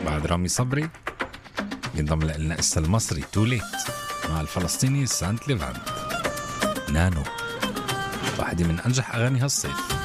بعد رامي صبري ينضم لنا إسا المصري توليت مع الفلسطيني سانت ليفانت. نانو واحدة من أنجح أغاني هالصيف.